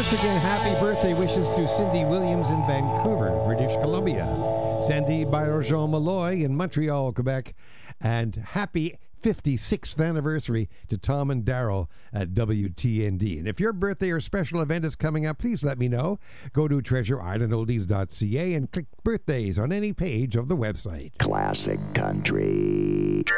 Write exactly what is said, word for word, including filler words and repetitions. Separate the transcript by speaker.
Speaker 1: once again, happy birthday wishes to Cindy Williams in Vancouver, British Columbia. Sandy Baillargeon Malloy in Montreal, Quebec. And happy fifty-sixth anniversary to Tom and Daryl at W T N D. And if your birthday or special event is coming up, please let me know. Go to treasure island oldies dot c a and click birthdays on any page of the website.
Speaker 2: Classic Country.